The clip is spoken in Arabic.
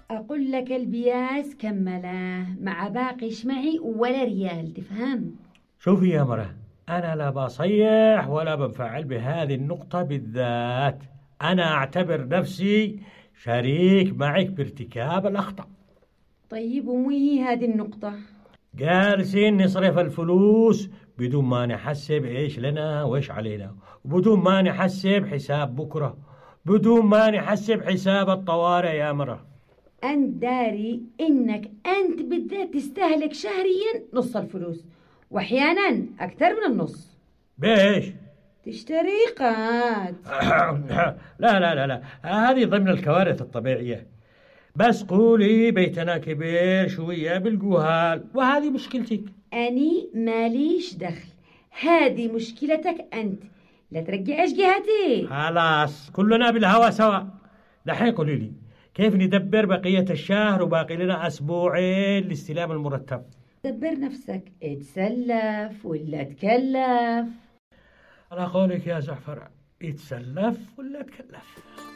أقول لك البياس كمله مع باقي معي ولا ريال، تفهم؟ شوفي يا مرة، أنا لا بصيح ولا بنفعل بهذه النقطة بالذات. أنا أعتبر نفسي شريك معك بارتكاب الأخطاء. طيب ومو هي هذه النقطة؟ جالسين نصرف الفلوس بدون ما نحسب إيش لنا وإيش علينا، وبدون ما نحسب حساب بكرة، بدون ما نحسب حساب الطوارئ يا مرة. أنت داري إنك أنت بالذات تستهلك شهريا نص الفلوس، وأحيانا أكثر من النص. بيش؟ تشتري قات. لا لا لا لا، هذه ضمن الكوارث الطبيعية. بس قولي بيتنا كبير شوية بالجوهال، وهذه مشكلتك. أني ماليش دخل، هذه مشكلتك أنت، لا ترجعش جهتي. خلاص كلنا بالهوى سوا. دحين قولي لي كيف ندبر بقية الشهر وباقي لنا أسبوعين لاستلام المرتب؟ دبر نفسك، اتسلف ولا تكلف. على قولك يا زعفر، يتسلف ولا تكلف.